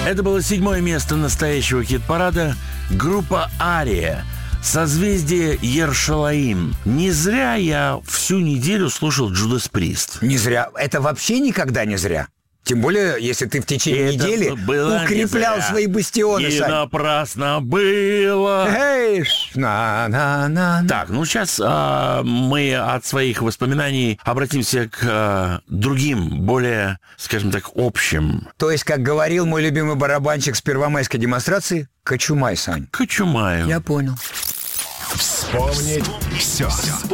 Это было 7-е место настоящего хит-парада. Группа «Ария». «Созвездие Йершалаим». Не зря я всю неделю слушал Judas Priest. Не зря. Это вообще никогда не зря. Тем более, если ты в течение недели укреплял свои бастионы. И напрасно было. Эй, на. Так, ну сейчас мы от своих воспоминаний обратимся к другим, более, скажем так, общим. То есть, как говорил мой любимый барабанщик с первомайской демонстрации, кочумай, Сань. Кочумаю. Я понял. Вспомнить все.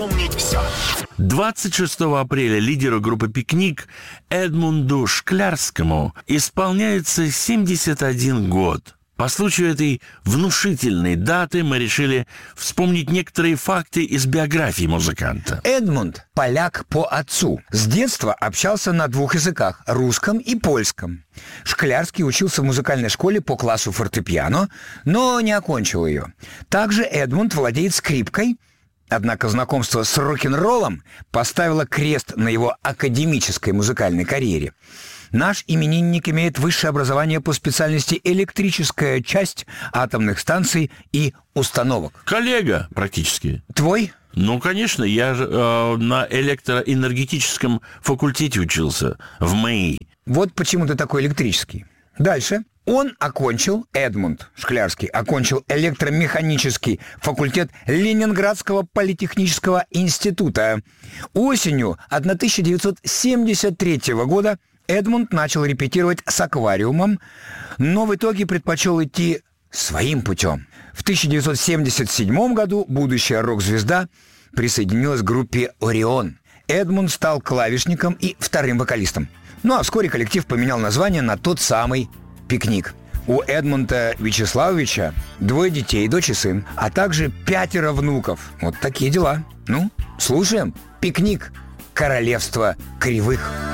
26 апреля лидеру группы «Пикник» Эдмунду Шклярскому исполняется 71 год. По случаю этой внушительной даты мы решили вспомнить некоторые факты из биографии музыканта. Эдмунд – поляк по отцу. С детства общался на 2 языках – русском и польском. Шклярский учился в музыкальной школе по классу фортепиано, но не окончил ее. Также Эдмунд владеет скрипкой, однако знакомство с рок-н-роллом поставило крест на его академической музыкальной карьере. Наш именинник имеет высшее образование по специальности электрическая часть атомных станций и установок. Коллега практически. Твой? Ну, конечно, я же на электроэнергетическом факультете учился в МАИ. Вот почему ты такой электрический. Дальше. Он окончил, Эдмунд Шклярский, окончил электромеханический факультет Ленинградского политехнического института. Осенью 1973 года Эдмунд начал репетировать с «Аквариумом», но в итоге предпочел идти своим путем. В 1977 году будущая рок-звезда присоединилась к группе «Орион». Эдмунд стал клавишником и вторым вокалистом. Ну а вскоре коллектив поменял название на тот самый «Пикник». У Эдмунда Вячеславовича 2 детей, дочь и сын, а также 5 внуков. Вот такие дела. Ну, слушаем «Пикник. Королевство кривых».